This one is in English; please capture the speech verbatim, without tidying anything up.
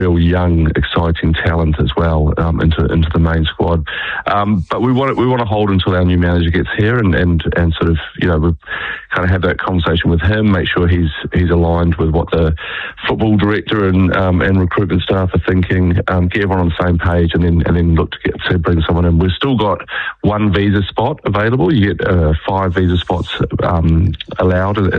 real young, exciting talent as well um, into into the main squad. Um, but we want we want to hold until our new manager gets here and, and, and sort of you know we kind of have that conversation with him, make sure he's he's aligned with what the football director and um, and recruitment staff are thinking. Um, get everyone on the same page, and then and then look to get to bring someone in. We've still got one visa spot available. You get uh, five visa spots um, allowed